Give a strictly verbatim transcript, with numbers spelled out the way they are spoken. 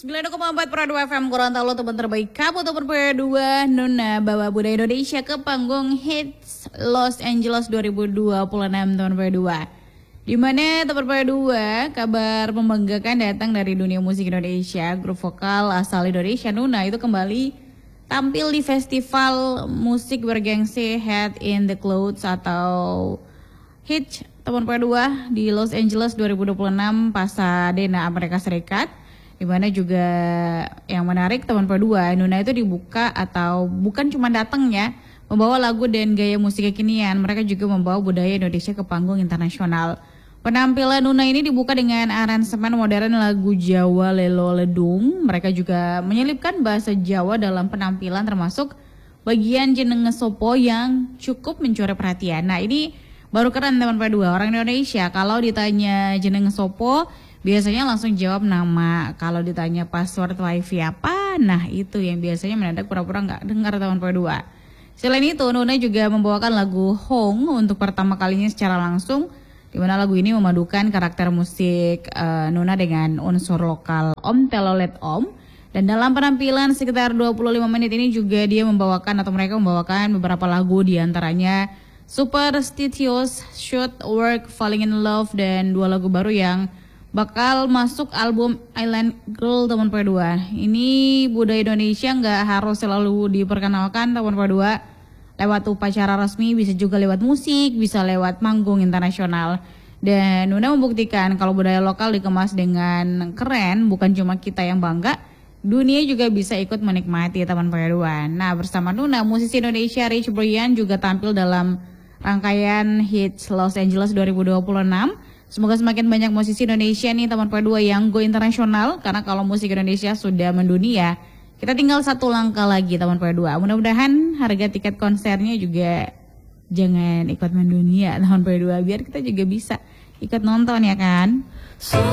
sembilan koma empat Prado F M Gorontalo, teman terbaik kamu teman P dua Nuna bawa budaya Indonesia ke panggung hits Los Angeles dua ribu dua puluh enam teman P dua. Di mana teman P dua kabar membanggakan datang dari dunia musik Indonesia. Grup vokal asal Indonesia Nuna itu kembali tampil di festival musik bergengsi Head in the Clouds atau Hits teman P dua di Los Angeles dua ribu dua puluh enam Pasadena, Amerika Serikat. Di mana juga yang menarik teman P dua, Nuna itu dibuka atau bukan cuma datang ya, membawa lagu dan gaya musik kekinian, mereka juga membawa budaya Indonesia ke panggung internasional. Penampilan Nuna ini dibuka dengan aransemen modern lagu Jawa Lelo Ledung. Mereka juga menyelipkan bahasa Jawa dalam penampilan termasuk bagian jenenge sopo yang cukup mencuri perhatian. Nah ini baru keren teman P dua, orang Indonesia kalau ditanya jenenge sopo biasanya langsung jawab nama. Kalau ditanya password wifi apa, nah itu yang biasanya mendadak pura-pura nggak dengar teman P dua. Selain itu, Nuna juga membawakan lagu Hong untuk pertama kalinya secara langsung, di mana lagu ini memadukan karakter musik uh, Nuna dengan unsur lokal Om Telolet Om. Dan dalam penampilan sekitar dua puluh lima menit ini juga dia membawakan atau mereka membawakan beberapa lagu, diantaranya Superstitious, Should Work, Falling in Love, dan dua lagu baru yang bakal masuk album Island Girl teman P dua. Ini budaya Indonesia nggak harus selalu diperkenalkan teman P dua. Lewat upacara resmi, bisa juga lewat musik, bisa lewat manggung internasional. Dan Nuna membuktikan kalau budaya lokal dikemas dengan keren, bukan cuma kita yang bangga, dunia juga bisa ikut menikmati teman P dua. Nah bersama Nuna, musisi Indonesia Rich Brian juga tampil dalam rangkaian hits Los Angeles dua ribu dua puluh enam. Semoga semakin banyak musisi Indonesia nih teman P dua yang go internasional, karena kalau musik Indonesia sudah mendunia, kita tinggal satu langkah lagi teman P dua. Mudah-mudahan harga tiket konsernya juga jangan ikut mendunia teman P dua, biar kita juga bisa ikut nonton ya kan.